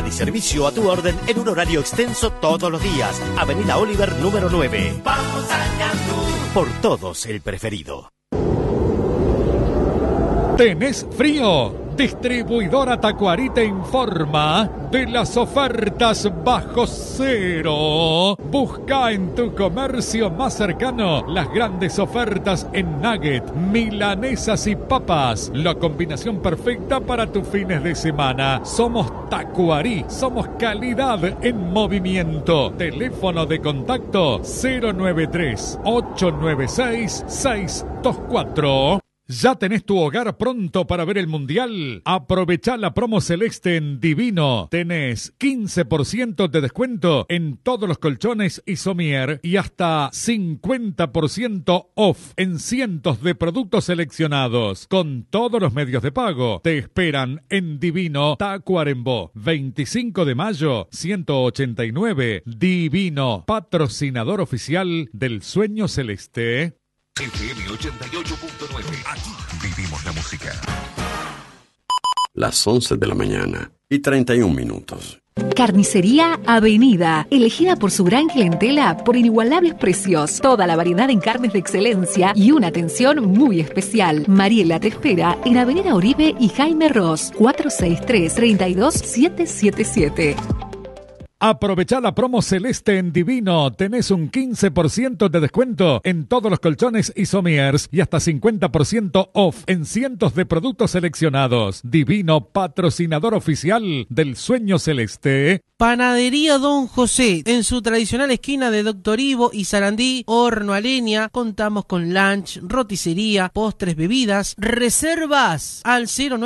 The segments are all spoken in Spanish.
y servicio a tu orden en un horario extenso todos los días. Avenida Oliver número 9. Vamos a Ñandú. Por todos el preferido. ¿Tenés frío? Distribuidora Tacuarí te informa de las ofertas bajo cero. Busca en tu comercio más cercano las grandes ofertas en nugget, milanesas y papas. La combinación perfecta para tus fines de semana. Somos Tacuarí, somos calidad en movimiento. Teléfono de contacto 093-896-624. ¿Ya tenés tu hogar pronto para ver el Mundial? Aprovechá la promo celeste en Divino. Tenés 15% de descuento en todos los colchones y somier y hasta 50% off en cientos de productos seleccionados con todos los medios de pago. Te esperan en Divino, Tacuarembó. 25 de mayo, 189. Divino, patrocinador oficial del Sueño Celeste. FM 88.9. Aquí vivimos la música. Las 11 de la mañana y 31 minutos. Carnicería Avenida, elegida por su gran clientela por inigualables precios, toda la variedad en carnes de excelencia y una atención muy especial. Mariela te espera en Avenida Oribe y Jaime Ross, 463-32777. Aprovechá la promo celeste en Divino. Tenés un 15% de descuento en todos los colchones y somiers y hasta 50% off en cientos de productos seleccionados. Divino, patrocinador oficial del Sueño Celeste. Panadería Don José, en su tradicional esquina de Doctor Ivo y Sarandí, horno a leña. Contamos con lunch, roticería, postres, bebidas. Reservas al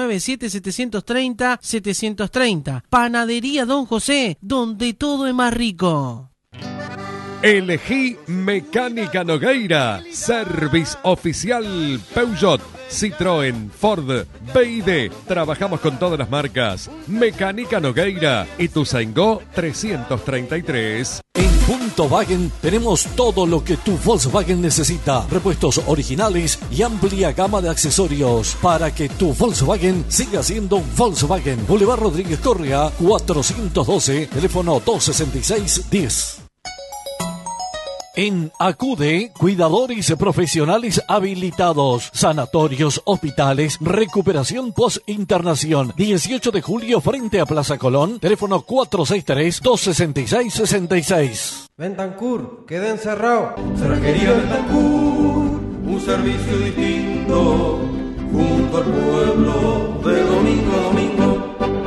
097-730-730. Panadería Don José, donde todo es más rico. Elegí Mecánica Nogueira, service oficial Peugeot, Citroën, Ford, BYD. Trabajamos con todas las marcas. Mecánica Nogueira, Ituzaingó 333. En Punto Wagen tenemos todo lo que tu Volkswagen necesita. Repuestos originales y amplia gama de accesorios para que tu Volkswagen siga siendo un Volkswagen. Boulevard Rodríguez Correa 412, teléfono 266-10. En Acude, cuidadores profesionales habilitados, sanatorios, hospitales, recuperación post-internación. 18 de julio frente a Plaza Colón, teléfono 463-266-66. Bentancur, queda encerrado. Cerrajería Bentancur, un servicio distinto, junto al pueblo, de domingo a domingo.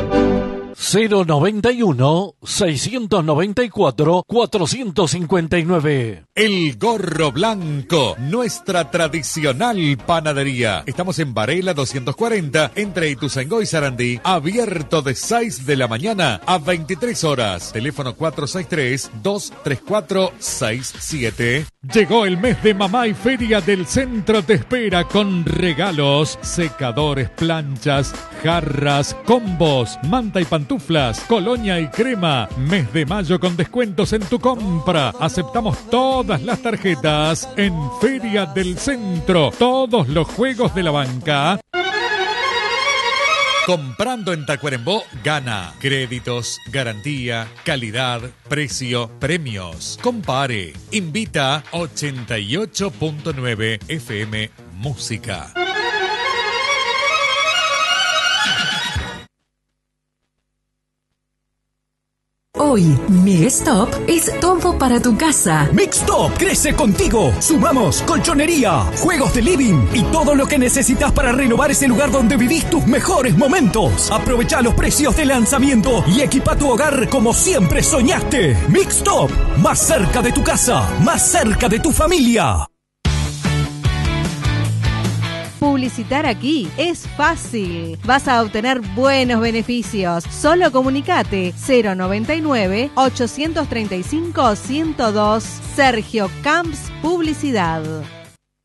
091-694-459. El Gorro Blanco, nuestra tradicional panadería. Estamos en Varela 240, entre Ituzaingó y Sarandí. Abierto de 6 de la mañana a 23 horas. Teléfono 463-234-67. Llegó el mes de mamá y Feria del Centro te espera con regalos, secadores, planchas, jarras, combos, manta y pantuflas, colonia y crema. Mes de mayo con descuentos en tu compra. Aceptamos todas las tarjetas en Feria del Centro. Todos los juegos de la banca. Comprando en Tacuarembó, gana. Créditos, garantía, calidad, precio, premios. Compare. Invita 88.9 FM Música. Hoy, Mixtop es todo para tu casa. Mixtop crece contigo. Sumamos colchonería, juegos de living y todo lo que necesitas para renovar ese lugar donde vivís tus mejores momentos. Aprovecha los precios de lanzamiento y equipa tu hogar como siempre soñaste. Mixtop, más cerca de tu casa, más cerca de tu familia. Publicitar aquí es fácil. Vas a obtener buenos beneficios. Solo comunicate 099-835-102. Sergio Camps Publicidad.